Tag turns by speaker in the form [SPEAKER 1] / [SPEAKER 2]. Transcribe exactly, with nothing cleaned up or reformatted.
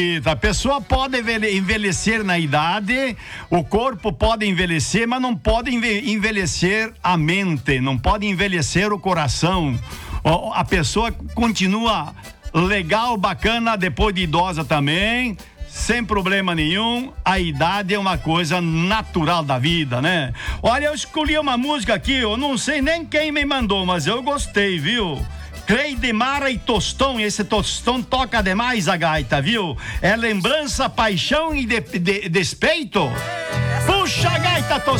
[SPEAKER 1] A pessoa pode envelhecer na idade, o corpo pode envelhecer, mas não pode envelhecer a mente, não pode envelhecer o coração. A pessoa continua legal, bacana, depois de idosa também, sem problema nenhum. A idade é uma coisa natural da vida, né? Olha, eu escolhi uma música aqui, eu não sei nem quem me mandou, mas eu gostei, viu? Cleidemara e Tostão, esse Tostão toca demais a gaita, viu? É lembrança, paixão e de, de, despeito. Puxa a gaita, Tostão!